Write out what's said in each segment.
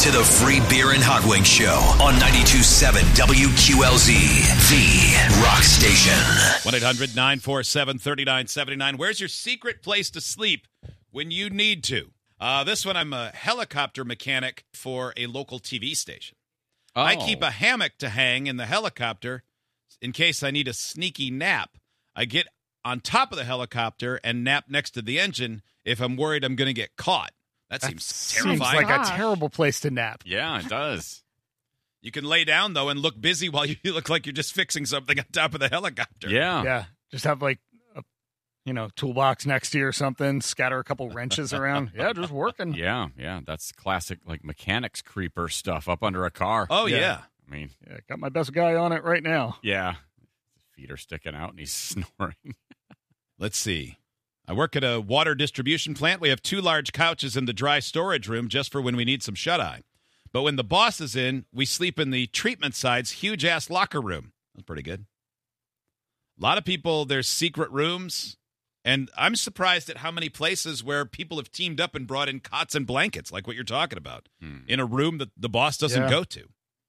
to the Free Beer and Hot Wings Show on 92.7 WQLZ, the rock station. 1-800-947-3979. Where's your secret place to sleep when you need to? This one, I'm a helicopter mechanic for a local TV station. Oh. I keep a hammock to hang in the helicopter in case I need a sneaky nap. I get on top of the helicopter and nap next to the engine if I'm worried I'm going to get caught. That seems terrifying. Seems like a terrible place to nap. Yeah, it does. You can lay down, though, and look busy while you look like you're just fixing something on top of the helicopter. Yeah. Yeah. Just have like a, toolbox next to you or something. Scatter a couple wrenches around. Yeah, just working. Yeah. That's classic, like, mechanics creeper stuff up under a car. Oh, yeah. I mean, Yeah, got my best guy on it right now. yeah. His feet are sticking out and he's snoring. Let's see. I work at a water distribution plant. We have 2 large couches in the dry storage room just for when we need some shut-eye. But when the boss is in, we sleep in the treatment side's huge-ass locker room. That's pretty good. A lot of people, there's secret rooms, and I'm surprised at how many places where people have teamed up and brought in cots and blankets, like what you're talking about, in a room that the boss doesn't go to.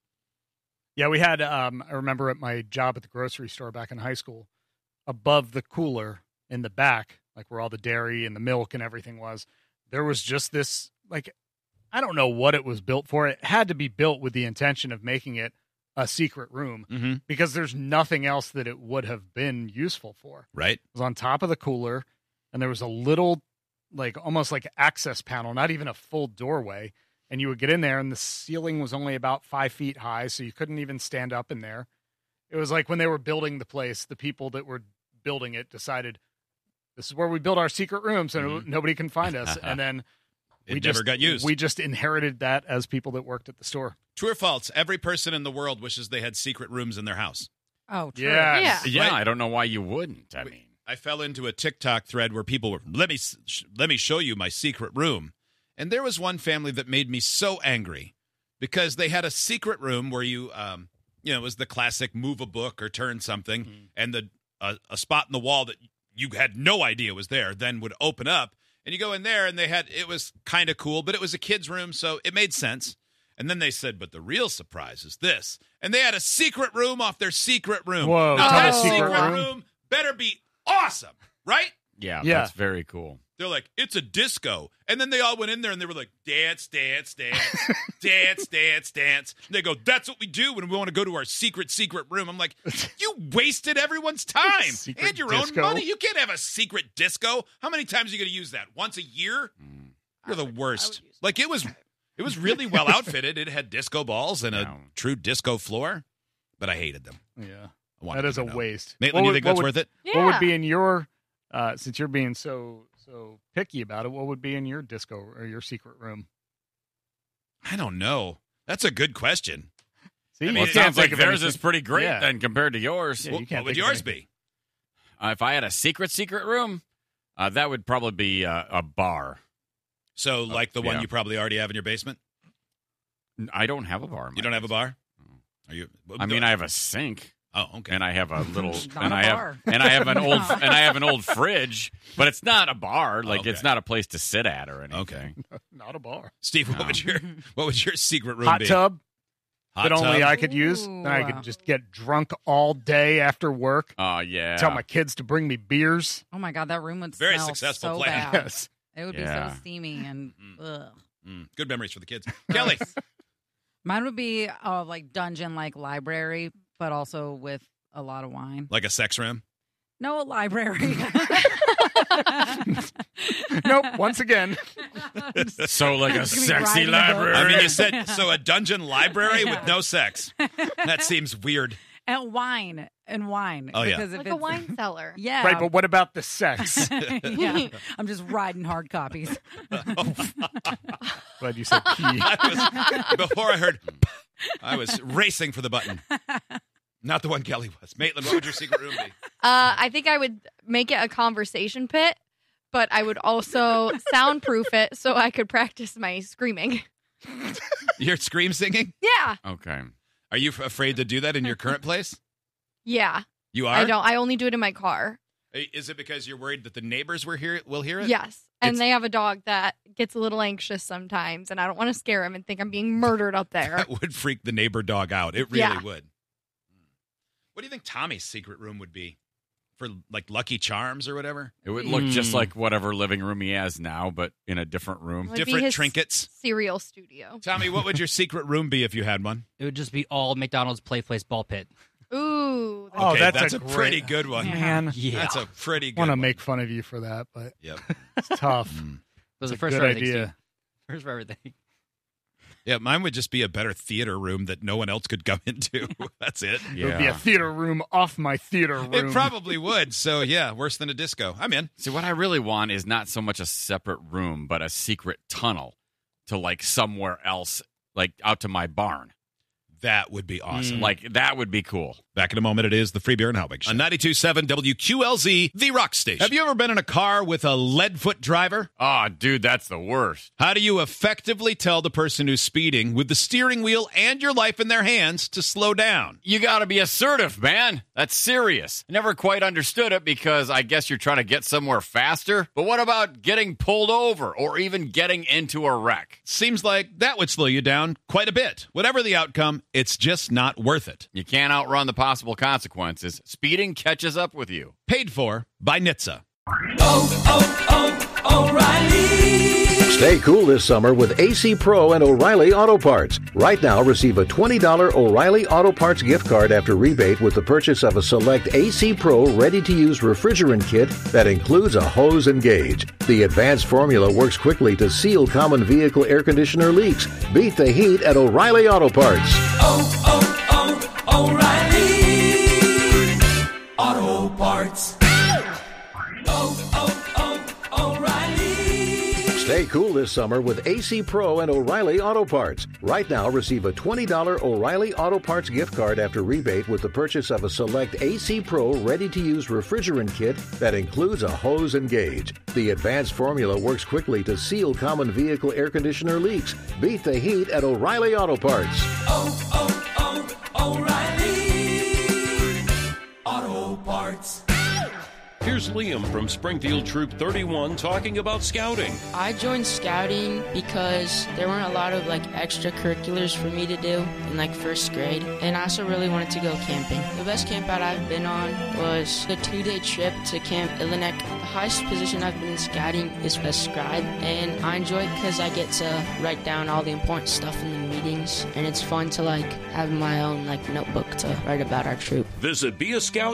Yeah, we had, I remember at my job at the grocery store back in high school, above the cooler in the back, like where all the dairy and the milk and everything was, there was just this, like, I don't know what it was built for. It had to be built with the intention of making it a secret room because there's nothing else that it would have been useful for. Right. It was on top of the cooler, and there was a little, like, almost like access panel, not even a full doorway. And you would get in there, and the ceiling was only about 5 feet high, so you couldn't even stand up in there. It was like when they were building the place, the people that were building it decided, this is where we build our secret room so nobody can find us. And then It never got used. We just inherited that as people that worked at the store. True or false? Every person in the world wishes they had secret rooms in their house. Oh, true. Yes. Yeah, Right. I don't know why you wouldn't. I mean, I fell into a TikTok thread where people were, let me show you my secret room. And there was one family that made me so angry because they had a secret room where you, it was the classic move a book or turn something, and a spot in the wall that you had no idea was there then would open up, and you go in there, and it was kind of cool, but it was a kid's room, so it made sense. And then they said, but the real surprise is this. And they had a secret room off their secret room. Whoa, now, tell that us secret secret room better be awesome, right? yeah, Yeah. that's very cool. They're like, it's a disco. And then they all went in there and they were like, dance, dance, dance, dance, dance, dance. And they go, that's what we do when we want to go to our secret room. I'm like, you wasted everyone's time Secret and your disco? own money. You can't have a secret disco. How many times are you going to use that? Once a year? You're the worst. Like, it was really well outfitted. It had disco balls and a true disco floor, but I hated them. Yeah. I wanted That is a them to know. waste. Maitland, you think that's worth it? Yeah. What would be in your, since you're being so picky about it, what would be in your disco or your secret room? I don't know. That's a good question. See, mean, Well, you it can't sounds like think of theirs anything. is pretty great Yeah. then compared to yours. Yeah, you can't What would think of yours anything. be? If I had a secret room, that would probably be a bar. So, like the one yeah. you probably already have in your basement? I don't have a bar. in my You don't have a basement. bar? Are you? I mean, I have a sink. Oh, okay. And I have a little, Not and a I bar. have an old fridge, but it's not a bar. Like Okay. it's not a place to sit at or anything. Not a bar. Steve, No. what would your secret room Hot be? tub Hot that only tub? I could use. Then I Ooh. could just get drunk all day after work. Oh yeah. Tell my kids to bring me beers. Oh my God, that room would Very smell successful so plan. bad. Yes. It would be Yeah. so steamy and ugh. Good memories for the kids. Kelly. Mine would be like dungeon, like library, but also with a lot of wine. Like a sex room? No, a library. Nope. Once again. So like a It's gonna be sexy riding a boat. library. I mean, you said, so a dungeon library with no sex. That seems weird. And wine. Oh, yeah. Because if Like a it's- wine cellar. Yeah. Right, but what about the sex? Yeah. I'm just riding hard copies. Glad you said pee. Before I heard, I was racing for the button. Not the one Kelly was. Maitland, what would your secret room be? I think I would make it a conversation pit, but I would also soundproof it so I could practice my screaming. You're scream singing? Yeah. Okay. Are you afraid to do that in your current place? Yeah. You are? I don't. I only do it in my car. Is it because you're worried that the neighbors will hear it? Yes. And they have a dog that gets a little anxious sometimes, and I don't want to scare him and think I'm being murdered up there. That would freak the neighbor dog out. It really Yeah. would. What do you think Tommy's secret room would be? For like Lucky Charms or whatever? It would look just like whatever living room he has now, but in a different room. Would be Different his trinkets? Cereal studio. Tommy, what would your secret room be if you had one? It would just be all McDonald's Play Place ball pit. Ooh. Oh, Okay, that's a a pretty great- good one. Man, Yeah. That's a pretty good I want to one. make fun of you for that, but Yep. it's tough. Those It's are a first good for everything, idea. Steve. First for everything. Yeah, mine would just be a better theater room that no one else could come into. That's it. It would be a theater room off my theater room. It probably would. So, yeah, worse than a disco. I'm in. See, what I really want is not so much a separate room, but a secret tunnel to like somewhere else, like out to my barn. That would be awesome. Like, that would be cool. Back in a moment, it is the Free Beer and Hellwig Show. On 92.7 WQLZ, the Rock Station. Have you ever been in a car with a lead-foot driver? Oh, dude, that's the worst. How do you effectively tell the person who's speeding with the steering wheel and your life in their hands to slow down? You got to be assertive, man. That's serious. I never quite understood it because I guess you're trying to get somewhere faster. But what about getting pulled over or even getting into a wreck? Seems like that would slow you down quite a bit. Whatever the outcome, it's just not worth it. You can't outrun the possible consequences. Speeding catches up with you. Paid for by NHTSA. Stay cool this summer with AC Pro and O'Reilly Auto Parts. Right now, receive a $20 O'Reilly Auto Parts gift card after rebate with the purchase of a select AC Pro ready-to-use refrigerant kit that includes a hose and gauge. The advanced formula works quickly to seal common vehicle air conditioner leaks. Beat the heat at O'Reilly Auto Parts. Stay cool this summer with AC Pro and O'Reilly Auto Parts. Right now, receive a $20 O'Reilly Auto Parts gift card after rebate with the purchase of a select AC Pro ready-to-use refrigerant kit that includes a hose and gauge. The advanced formula works quickly to seal common vehicle air conditioner leaks. Beat the heat at O'Reilly Auto Parts. Here's Liam from Springfield Troop 31 talking about scouting. I joined scouting because there weren't a lot of extracurriculars for me to do in first grade, and I also really wanted to go camping. The best camp out I've been on was the 2-day trip to Camp Illenek. The highest position I've been in scouting is a scribe, and I enjoy it because I get to write down all the important stuff in the meetings, and it's fun to have my own notebook to write about our troop. Visit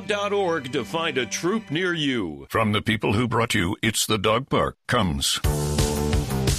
beascout.org to find a troop near you. From the people who brought you It's the Dog Park comes